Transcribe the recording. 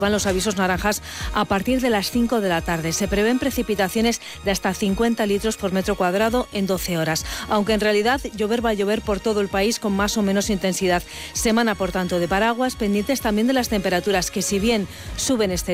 Van los avisos naranjas a partir de las 5 de la tarde. Se prevén precipitaciones de hasta 50 litros por metro cuadrado en 12 horas. Aunque en realidad llover va a llover por todo el país con más o menos intensidad. Semana, por tanto, de paraguas, pendientes también de las temperaturas que, si bien suben este